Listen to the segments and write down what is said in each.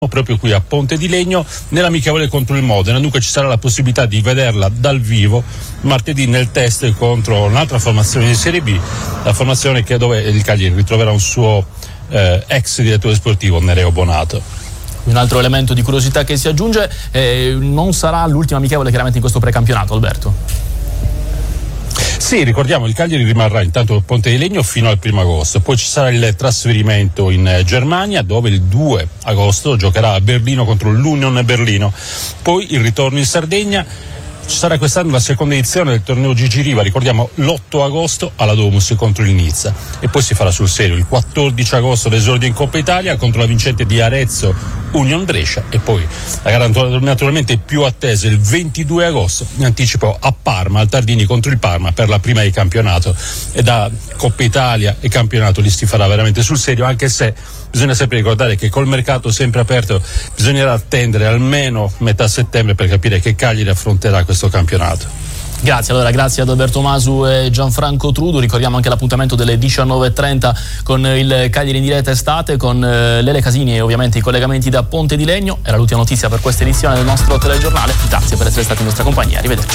proprio qui a Ponte di Legno nell'amichevole contro il Modena. Dunque ci sarà la possibilità di vederla dal vivo martedì nel test contro un'altra formazione di Serie B, la formazione dove il Cagliari ritroverà un suo ex direttore sportivo, Nereo Bonato. Un altro elemento di curiosità che si aggiunge, non sarà l'ultima amichevole chiaramente in questo precampionato, Alberto. Sì, ricordiamo, il Cagliari rimarrà intanto a Ponte di Legno fino al 1 agosto, poi ci sarà il trasferimento in Germania, dove il 2 agosto giocherà a Berlino contro l'Union Berlino, poi il ritorno in Sardegna. Ci sarà quest'anno la seconda edizione del torneo Gigi Riva, ricordiamo l'8 agosto alla Domus contro il Nizza, e poi si farà sul serio il 14 agosto l'esordio in Coppa Italia contro la vincente di Arezzo Union Brescia, e poi la gara naturalmente più attesa il 22 agosto in anticipo a Parma, al Tardini contro il Parma per la prima di campionato, e da Coppa Italia e campionato lì si farà veramente sul serio, anche se bisogna sempre ricordare che col mercato sempre aperto bisognerà attendere almeno metà settembre per capire che Cagliari affronterà questo campionato. Grazie ad Alberto Masu e Gianfranco Trudu. Ricordiamo anche l'appuntamento delle 19.30 con il Cagliari in diretta estate con Lele Casini e ovviamente i collegamenti da Ponte di Legno. Era l'ultima notizia per questa edizione del nostro telegiornale. Grazie per essere stati in nostra compagnia, arrivederci.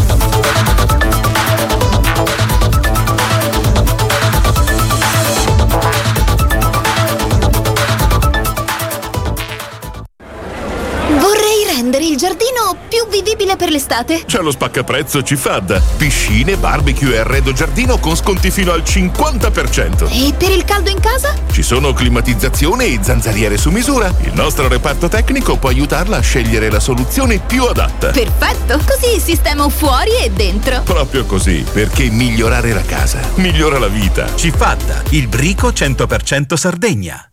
Rendere il giardino più vivibile per l'estate. C'è lo spaccaprezzo Cifad. Piscine, barbecue e arredo giardino con sconti fino al 50%. E per il caldo in casa? Ci sono climatizzazione e zanzariere su misura. Il nostro reparto tecnico può aiutarla a scegliere la soluzione più adatta. Perfetto, così sistemo fuori e dentro. Proprio così, perché migliorare la casa migliora la vita. Cifad, il brico 100% Sardegna.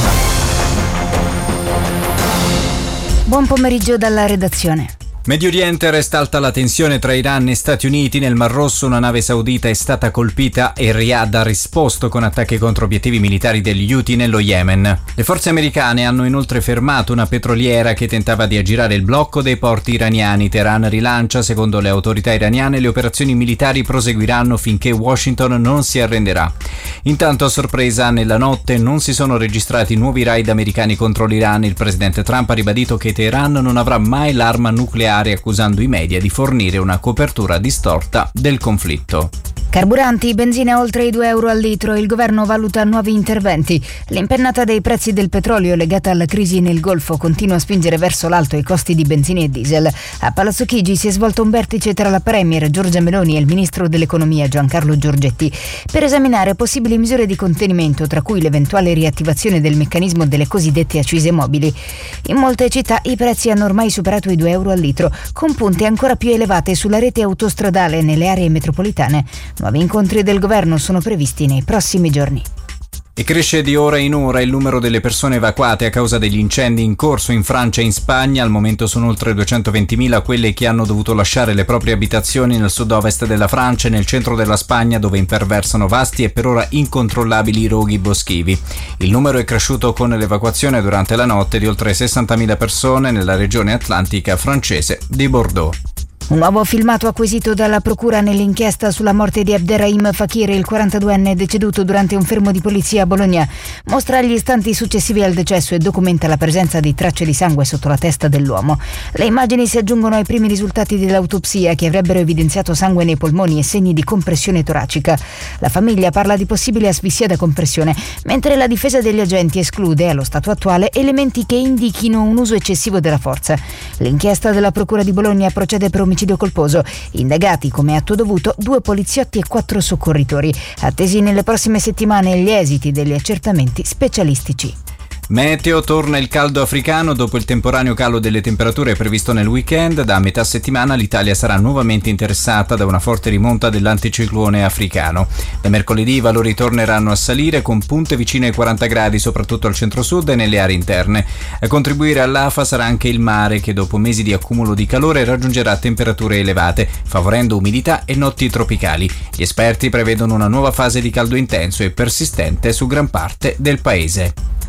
Buon pomeriggio dalla redazione. Medio Oriente resta alta la tensione tra Iran e Stati Uniti. Nel Mar Rosso una nave saudita è stata colpita e Riyadh ha risposto con attacchi contro obiettivi militari degli Houthi nello Yemen. Le forze americane hanno inoltre fermato una petroliera che tentava di aggirare il blocco dei porti iraniani. Teheran rilancia, secondo le autorità iraniane, le operazioni militari proseguiranno finché Washington non si arrenderà. Intanto, a sorpresa, nella notte non si sono registrati nuovi raid americani contro l'Iran. Il presidente Trump ha ribadito che Teheran non avrà mai l'arma nucleare, accusando i media di fornire una copertura distorta del conflitto. Carburanti, benzina oltre i €2 al litro, il governo valuta nuovi interventi. L'impennata dei prezzi del petrolio legata alla crisi nel Golfo continua a spingere verso l'alto i costi di benzina e diesel. A Palazzo Chigi si è svolto un vertice tra la Premier Giorgia Meloni e il ministro dell'Economia Giancarlo Giorgetti per esaminare possibili misure di contenimento, tra cui l'eventuale riattivazione del meccanismo delle cosiddette accise mobili. In molte città i prezzi hanno ormai superato i €2 al litro, con punte ancora più elevate sulla rete autostradale nelle aree metropolitane. Nuovi incontri del governo sono previsti nei prossimi giorni. E cresce di ora in ora il numero delle persone evacuate a causa degli incendi in corso in Francia e in Spagna. Al momento sono oltre 220.000 quelle che hanno dovuto lasciare le proprie abitazioni nel sud-ovest della Francia e nel centro della Spagna, dove imperversano vasti e per ora incontrollabili roghi boschivi. Il numero è cresciuto con l'evacuazione durante la notte di oltre 60.000 persone nella regione atlantica francese di Bordeaux. Un nuovo filmato acquisito dalla procura nell'inchiesta sulla morte di Abderrahim Fakir, il 42enne deceduto durante un fermo di polizia a Bologna, mostra gli istanti successivi al decesso e documenta la presenza di tracce di sangue sotto la testa dell'uomo. Le immagini si aggiungono ai primi risultati dell'autopsia che avrebbero evidenziato sangue nei polmoni e segni di compressione toracica. La famiglia parla di possibile asfissia da compressione, mentre la difesa degli agenti esclude, allo stato attuale, elementi che indichino un uso eccessivo della forza. L'inchiesta della procura di Bologna procede per omicidio colposo. Indagati come atto dovuto 2 poliziotti e 4 soccorritori. Attesi nelle prossime settimane gli esiti degli accertamenti specialistici. Meteo, torna il caldo africano dopo il temporaneo calo delle temperature previsto nel weekend. Da metà settimana l'Italia sarà nuovamente interessata da una forte rimonta dell'anticiclone africano. Da mercoledì i valori torneranno a salire con punte vicine ai 40 gradi soprattutto al centro-sud e nelle aree interne. A contribuire all'afa sarà anche il mare, che dopo mesi di accumulo di calore raggiungerà temperature elevate, favorendo umidità e notti tropicali. Gli esperti prevedono una nuova fase di caldo intenso e persistente su gran parte del paese.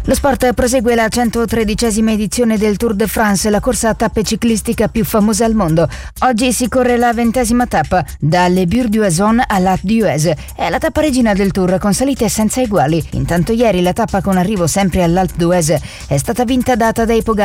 Lo sport prosegue la 113esima edizione del Tour de France, la corsa a tappe ciclistica più famosa al mondo. Oggi si corre la 20ª tappa, da Le Bure-d'Oisans all'Alpe d'Huez. È la tappa regina del Tour, con salite senza eguali. Intanto ieri la tappa con arrivo sempre all'Alpe d'Huez è stata vinta da Tadej Pogačar